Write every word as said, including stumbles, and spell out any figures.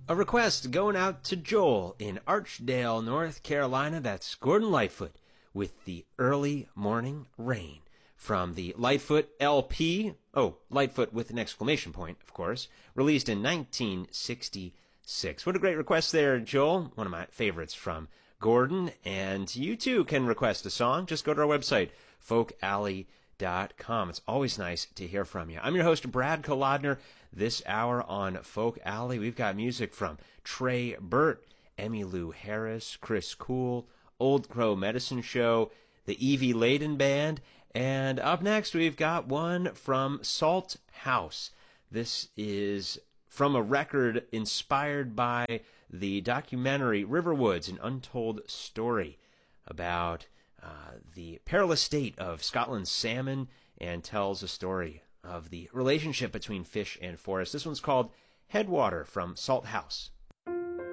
A request going out to Joel in Archdale, North Carolina. That's Gordon Lightfoot with the Early Morning Rain from the Lightfoot L P. Oh, Lightfoot with an exclamation point, of course. Released in nineteen sixty-six. What a great request there, Joel. One of my favorites from Gordon. And you too can request a song. Just go to our website, folk alley dot com. It's always nice to hear from you. I'm your host, Brad Kolodner. This hour on Folk Alley, we've got music from Trey Burt, Emmylou Harris, Chris Cool, Old Crow Medicine Show, the Evie Layden Band, and up next we've got one from Salt House. This is from a record inspired by the documentary Riverwoods, an Untold Story, about uh, the perilous state of Scotland's salmon, and tells a story of the relationship between fish and forest. This one's called Headwater from Salt House.